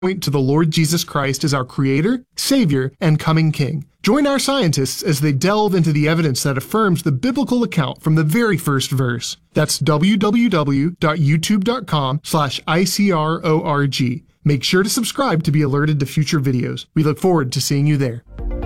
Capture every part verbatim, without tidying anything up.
point to the Lord Jesus Christ as our Creator, Savior, and coming King. Join our scientists as they delve into the evidence that affirms the biblical account from the very first verse. That's www.youtube.com slash ICRORG. Make sure to subscribe to be alerted to future videos. We look forward to seeing you there.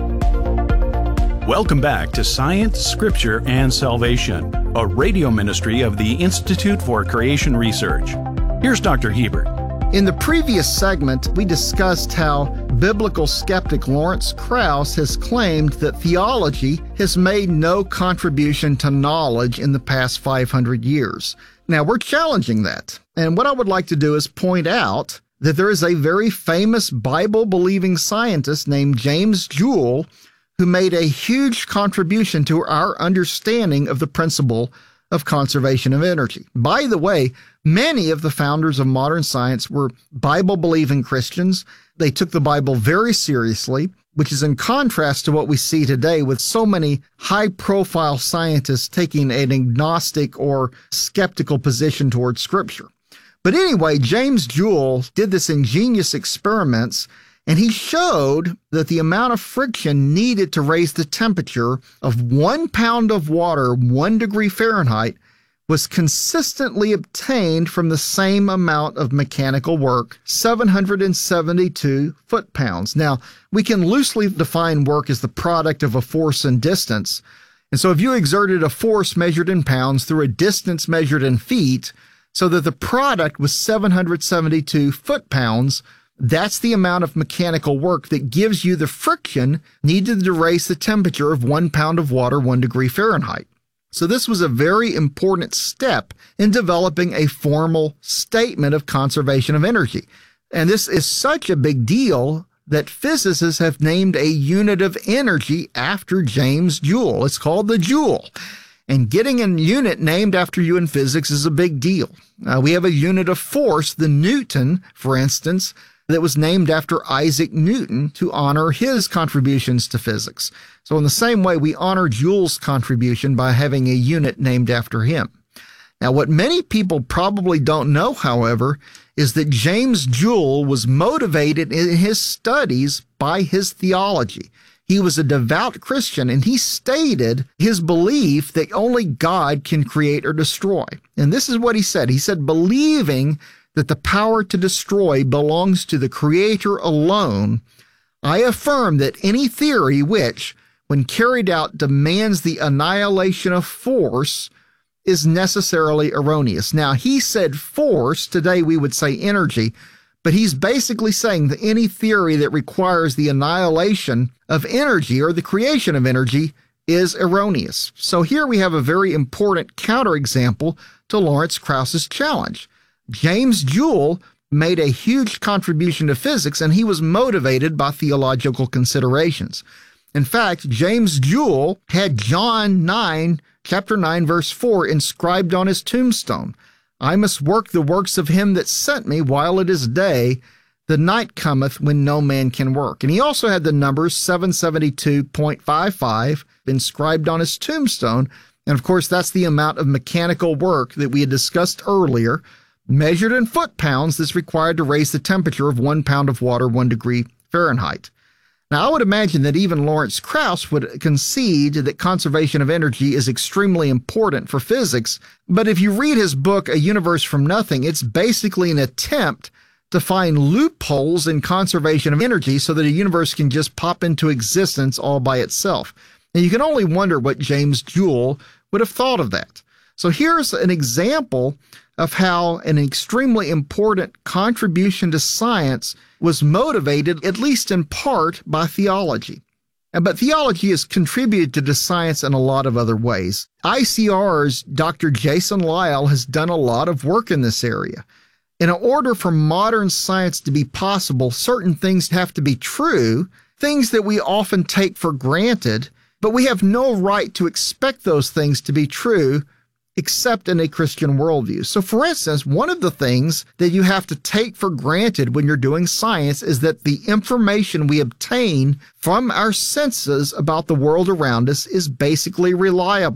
Welcome back to Science, Scripture, and Salvation, a radio ministry of the Institute for Creation Research. Here's Doctor Hebert. In the previous segment, we discussed how biblical skeptic Lawrence Krauss has claimed that theology has made no contribution to knowledge in the past five hundred years. Now, we're challenging that. And what I would like to do is point out that there is a very famous Bible-believing scientist named James Joule who made a huge contribution to our understanding of the principle of conservation of energy. By the way, many of the founders of modern science were Bible-believing Christians. They took the Bible very seriously, which is in contrast to what we see today with so many high-profile scientists taking an agnostic or skeptical position towards Scripture. But anyway, James Joule did this ingenious experiments, and he showed that the amount of friction needed to raise the temperature of one pound of water, one degree Fahrenheit, was consistently obtained from the same amount of mechanical work, seven hundred seventy-two foot-pounds. Now, we can loosely define work as the product of a force and distance. And so if you exerted a force measured in pounds through a distance measured in feet, so that the product was seven hundred seventy-two foot-pounds, that's the amount of mechanical work that gives you the friction needed to raise the temperature of one pound of water, one degree Fahrenheit. So this was a very important step in developing a formal statement of conservation of energy. And this is such a big deal that physicists have named a unit of energy after James Joule. It's called the joule. And getting a unit named after you in physics is a big deal. Uh, we have a unit of force, the Newton, for instance, that was named after Isaac Newton to honor his contributions to physics. So in the same way, we honor Joule's contribution by having a unit named after him. Now, what many people probably don't know, however, is that James Joule was motivated in his studies by his theology. He was a devout Christian, and he stated his belief that only God can create or destroy. And this is what he said. He said, believing that the power to destroy belongs to the Creator alone, I affirm that any theory which, when carried out, demands the annihilation of force is necessarily erroneous. Now, he said force. Today we would say energy. But he's basically saying that any theory that requires the annihilation of energy or the creation of energy is erroneous. So here we have a very important counterexample to Lawrence Krauss's challenge. James Joule made a huge contribution to physics, and he was motivated by theological considerations. In fact, James Joule had John nine, chapter nine, verse four inscribed on his tombstone. I must work the works of him that sent me while it is day. The night cometh when no man can work. And he also had the numbers seven seventy-two point five five inscribed on his tombstone. And of course, that's the amount of mechanical work that we had discussed earlier, measured in foot-pounds, that's required to raise the temperature of one pound of water, one degree Fahrenheit. Now, I would imagine that even Lawrence Krauss would concede that conservation of energy is extremely important for physics, but if you read his book, A Universe from Nothing, it's basically an attempt to find loopholes in conservation of energy so that a universe can just pop into existence all by itself. And you can only wonder what James Joule would have thought of that. So here's an example of how an extremely important contribution to science was motivated, at least in part, by theology. But theology has contributed to science in a lot of other ways. I C R's Doctor Jason Lisle has done a lot of work in this area. In order for modern science to be possible, certain things have to be true, things that we often take for granted, but we have no right to expect those things to be true except in a Christian worldview. So for instance, one of the things that you have to take for granted when you're doing science is that the information we obtain from our senses about the world around us is basically reliable.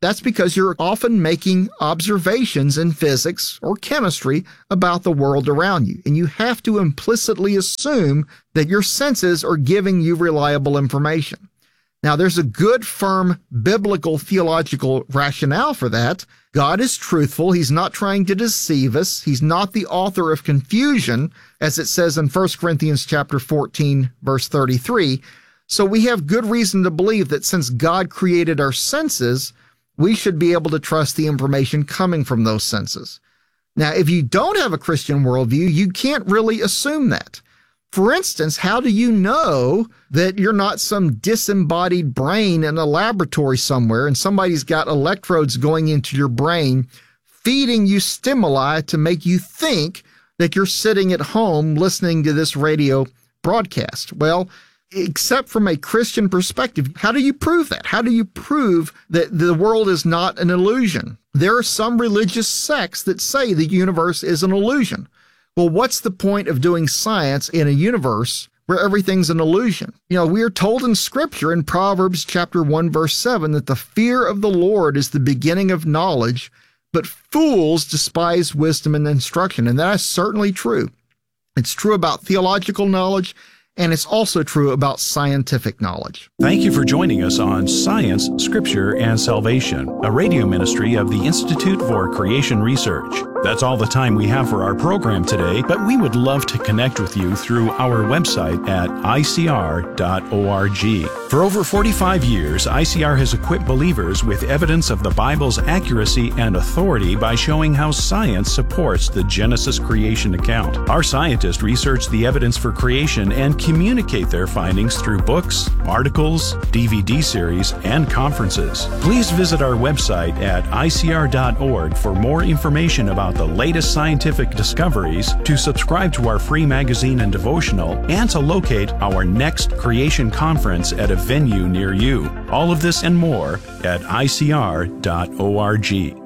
That's because you're often making observations in physics or chemistry about the world around you, and you have to implicitly assume that your senses are giving you reliable information. Now, there's a good, firm, biblical, theological rationale for that. God is truthful. He's not trying to deceive us. He's not the author of confusion, as it says in First Corinthians chapter fourteen, verse thirty-three. So we have good reason to believe that since God created our senses, we should be able to trust the information coming from those senses. Now, if you don't have a Christian worldview, you can't really assume that. For instance, how do you know that you're not some disembodied brain in a laboratory somewhere and somebody's got electrodes going into your brain, feeding you stimuli to make you think that you're sitting at home listening to this radio broadcast? Well, except from a Christian perspective, how do you prove that? How do you prove that the world is not an illusion? There are some religious sects that say the universe is an illusion. Well, what's the point of doing science in a universe where everything's an illusion? You know, we are told in Scripture in Proverbs chapter one, verse seven, that the fear of the Lord is the beginning of knowledge, but fools despise wisdom and instruction. And that is certainly true. It's true about theological knowledge, and it's also true about scientific knowledge. Thank you for joining us on Science, Scripture, and Salvation, a radio ministry of the Institute for Creation Research. That's all the time we have for our program today, but we would love to connect with you through our website at I C R dot org. For over forty-five years, I C R has equipped believers with evidence of the Bible's accuracy and authority by showing how science supports the Genesis creation account. Our scientists research the evidence for creation and communicate their findings through books, articles, D V D series, and conferences. Please visit our website at I C R dot org for more information about the latest scientific discoveries, to subscribe to our free magazine and devotional, and to locate our next creation conference at a venue near you. All of this and more at I C R dot org.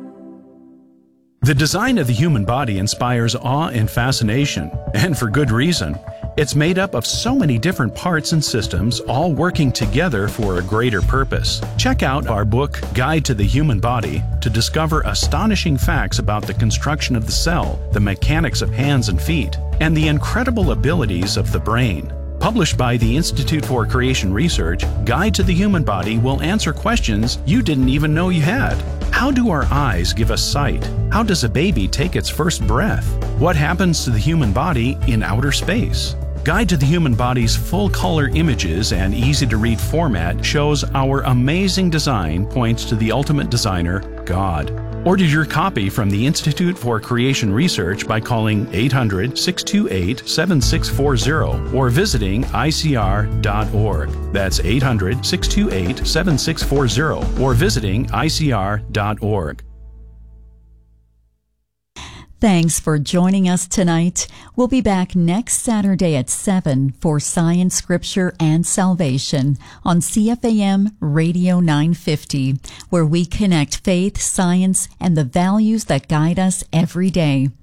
The design of the human body inspires awe and fascination, and for good reason. It's made up of so many different parts and systems, all working together for a greater purpose. Check out our book, Guide to the Human Body, to discover astonishing facts about the construction of the cell, the mechanics of hands and feet, and the incredible abilities of the brain. Published by the Institute for Creation Research, Guide to the Human Body will answer questions you didn't even know you had. How do our eyes give us sight? How does a baby take its first breath? What happens to the human body in outer space? Guide to the Human Body's full-color images and easy-to-read format shows our amazing design points to the ultimate designer, God. Order your copy from the Institute for Creation Research by calling eight hundred, six two eight, seven six four zero or visiting I C R dot org. That's eight hundred, six two eight, seven six four zero or visiting I C R dot org. Thanks for joining us tonight. We'll be back next Saturday at seven for Science, Scripture, and Salvation on C F A M Radio nine fifty, where we connect faith, science, and the values that guide us every day.